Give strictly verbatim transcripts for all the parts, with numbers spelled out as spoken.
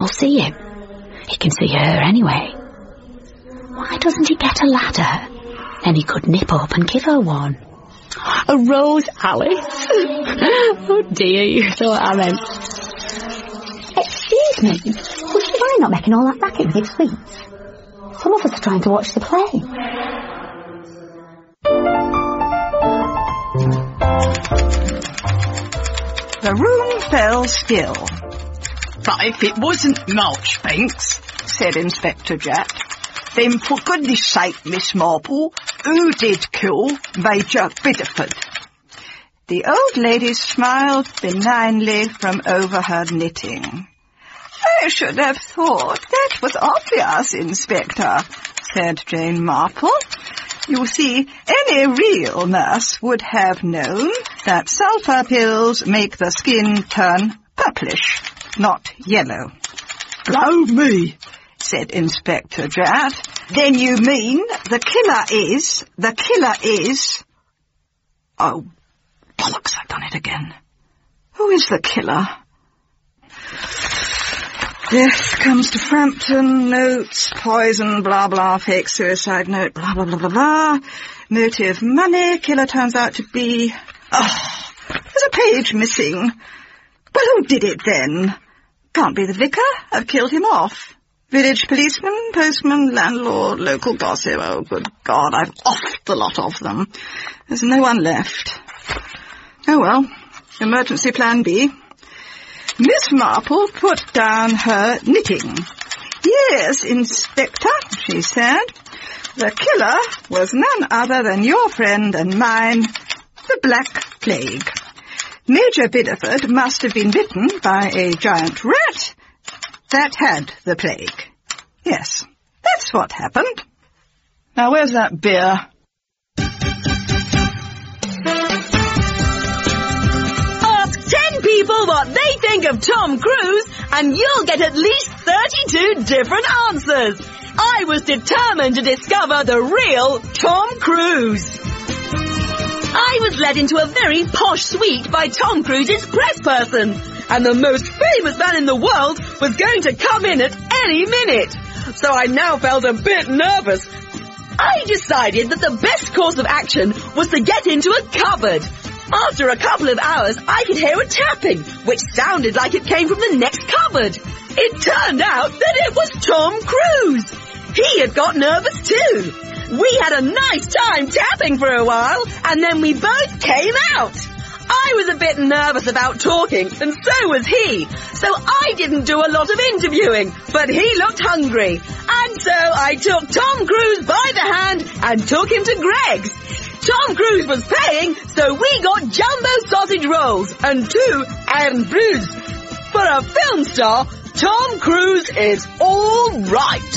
or see him. He can see her anyway. Why doesn't he get a ladder? Then he could nip up and give her one. A rose, Alice? Oh dear, you thought I meant... Excuse me, would you mind not making all that racket with your sweets? Some of us are trying to watch the play. The room fell still. "But if it wasn't Marchbanks," said Inspector Jack, "then for goodness sake, Miss Marple, who did kill Major Biddeford?" The old lady smiled benignly from over her knitting. "I should have thought that was obvious, Inspector," said Jane Marple. "You see, any real nurse would have known that sulphur pills make the skin turn purplish, not yellow." "Blow me," said Inspector Jack. "Then you mean the killer is, the killer is... Oh, bollocks, I've done it again. Who is the killer? Death comes to Frampton, notes, poison, blah blah, fake suicide note, blah blah blah blah blah. Motive money, killer turns out to be... Oh, there's a page missing. Well, who did it then? Can't be the vicar, I've killed him off. Village policeman, postman, landlord, local gossip. Oh, good God, I've offed the lot of them. There's no one left. Oh well, emergency plan B. Miss Marple put down her knitting. "Yes, Inspector," she said, "the killer was none other than your friend and mine, the Black Plague. Major Biddeford must have been bitten by a giant rat that had the plague. Yes, that's what happened. Now where's that beer?" People what they think of Tom Cruise, and you'll get at least thirty-two different answers. I was determined to discover the real Tom Cruise. I was led into a very posh suite by Tom Cruise's press person, and the most famous man in the world was going to come in at any minute. So I now felt a bit nervous. I decided that the best course of action was to get into a cupboard. After a couple of hours, I could hear a tapping, which sounded like it came from the next cupboard. It turned out that it was Tom Cruise. He had got nervous too. We had a nice time tapping for a while, and then we both came out. I was a bit nervous about talking, and so was he. So I didn't do a lot of interviewing, but he looked hungry. And so I took Tom Cruise by the hand and took him to Greg's. Tom Cruise was paying, so we got jumbo sausage rolls and two and blues. For a film star, Tom Cruise is all right.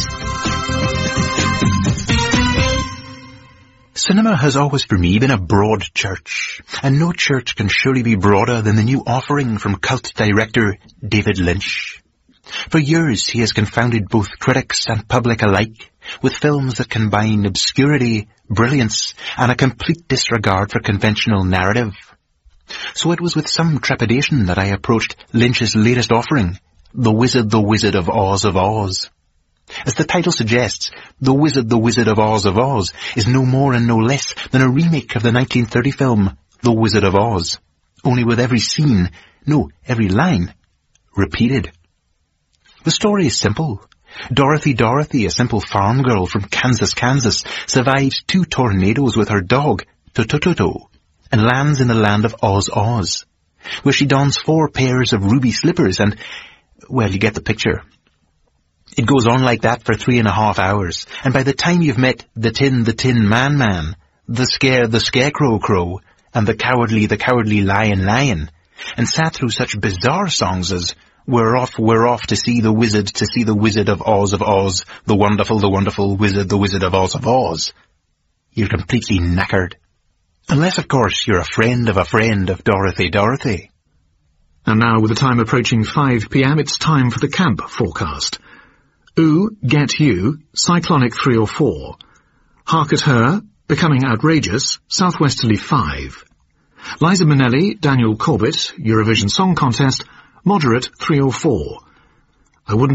Cinema has always for me been a broad church, and no church can surely be broader than the new offering from cult director David Lynch. For years he has confounded both critics and public alike with films that combine obscurity, brilliance, and a complete disregard for conventional narrative. So it was with some trepidation that I approached Lynch's latest offering, The Wizard, the Wizard of Oz of Oz. As the title suggests, The Wizard, the Wizard of Oz of Oz is no more and no less than a remake of the nineteen thirty film The Wizard of Oz, only with every scene, no, every line, repeated. The story is simple. Dorothy Dorothy, a simple farm girl from Kansas, Kansas, survives two tornadoes with her dog, Totototo, and lands in the land of Oz Oz, where she dons four pairs of ruby slippers and, well, you get the picture. It goes on like that for three and a half hours, and by the time you've met the Tin the Tin Man Man, the Scare the Scarecrow Crow, and the Cowardly the Cowardly Lion Lion, and sat through such bizarre songs as We're off, we're off to see the wizard, to see the Wizard of Oz of Oz, the wonderful, the wonderful Wizard, the Wizard of Oz of Oz, you're completely knackered. Unless, of course, you're a friend of a friend of Dorothy Dorothy. And now, with the time approaching five p m, it's time for the camp forecast. Ooh, get you, cyclonic three or four. Hark at her, becoming outrageous, southwesterly five. Liza Minnelli, Daniel Corbett, Eurovision Song Contest, moderate three or four. I wouldn't